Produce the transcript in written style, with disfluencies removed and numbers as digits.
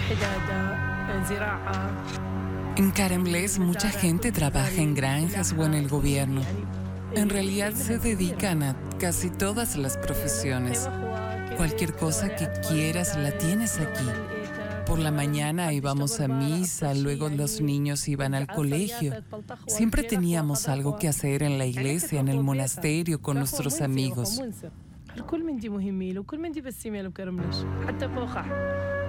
En Karamles mucha gente trabaja en granjas o en el gobierno. En realidad se dedican a casi todas las profesiones. Cualquier cosa que quieras la tienes aquí. Por la mañana íbamos a misa, luego los niños iban al colegio. Siempre teníamos algo que hacer en la iglesia, en el monasterio, con nuestros amigos.